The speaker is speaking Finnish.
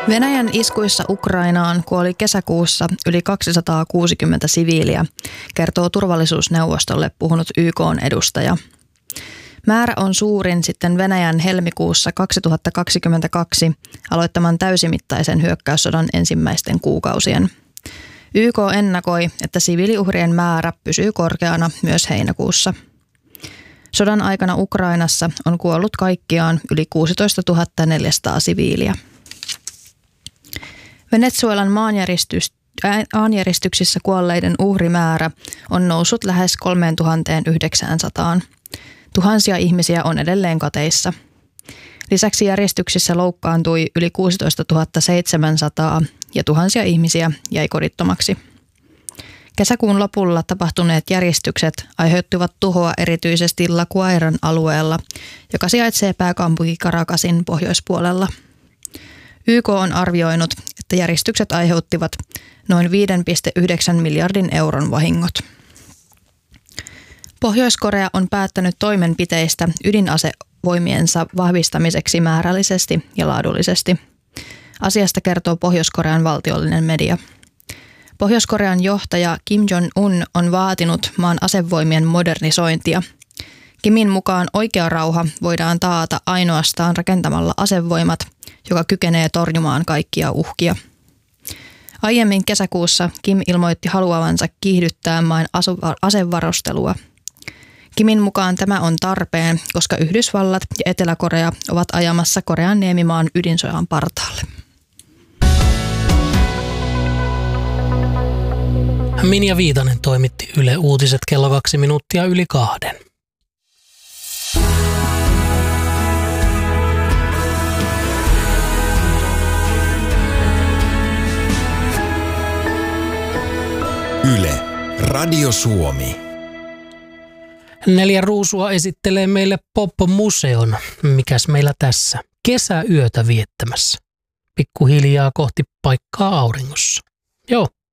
Venäjän iskuissa Ukrainaan kuoli kesäkuussa yli 260 siviiliä, kertoo turvallisuusneuvostolle puhunut YK:n edustaja. Määrä on suurin sitten Venäjän helmikuussa 2022 aloittaman täysimittaisen hyökkäyssodan ensimmäisten kuukausien. YK ennakoi, että siviiliuhrien määrä pysyy korkeana myös heinäkuussa. Sodan aikana Ukrainassa on kuollut kaikkiaan yli 16 400 siviiliä. Venezuelan maanjäristyksissä kuolleiden uhrimäärä on noussut lähes 3900. Tuhansia ihmisiä on edelleen kateissa. Lisäksi järjestyksissä loukkaantui yli 16 700 ja tuhansia ihmisiä jäi kodittomaksi. Kesäkuun lopulla tapahtuneet järjestykset aiheuttivat tuhoa erityisesti La Guairan alueella, joka sijaitsee pääkaupunki Caracasin pohjoispuolella. YK on arvioinut, että järjestykset aiheuttivat noin 5,9 miljardin euron vahingot. Pohjois-Korea on päättänyt toimenpiteistä ydinasevoimiensa vahvistamiseksi määrällisesti ja laadullisesti. Asiasta kertoo Pohjois-Korean valtiollinen media. Pohjois-Korean johtaja Kim Jong-un on vaatinut maan asevoimien modernisointia. Kimin mukaan oikea rauha voidaan taata ainoastaan rakentamalla asevoimat, joka kykenee torjumaan kaikkia uhkia. Aiemmin kesäkuussa Kim ilmoitti haluavansa kiihdyttää maan asevarustelua. Kimin mukaan tämä on tarpeen, koska Yhdysvallat ja Etelä-Korea ovat ajamassa Korean niemimaan ydinsodan partaalle. Minja Viitanen toimitti Yle Uutiset kello 2 minuuttia yli 2. Yle, Radio Suomi. 4 ruusua esittelee meille Pop-museon. Mikäs meillä tässä? Kesäyötä viettämässä. Pikkuhiljaa kohti paikkaa auringossa. Joo,